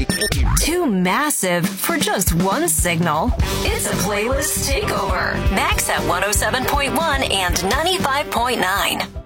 Too massive for just one signal. It's a playlist takeover. Max at 107.1 and 95.9.